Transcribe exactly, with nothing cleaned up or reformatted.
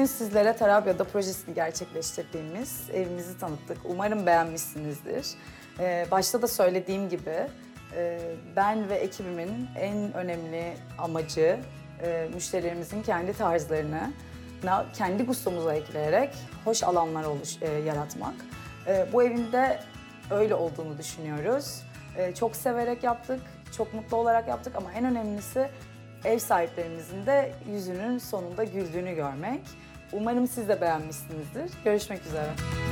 Bugün sizlere Tarabya'da projesini gerçekleştirdiğimiz evimizi tanıttık. Umarım beğenmişsinizdir. Ee, başta da söylediğim gibi e, ben ve ekibimin en önemli amacı e, müşterilerimizin kendi tarzlarını na- kendi gustomuza ekleyerek hoş alanlar oluş, e, yaratmak. E, bu evin de öyle olduğunu düşünüyoruz. E, çok severek yaptık, çok mutlu olarak yaptık ama en önemlisi ev sahiplerimizin de yüzünün sonunda güldüğünü görmek. Umarım siz de beğenmişsinizdir. Görüşmek üzere.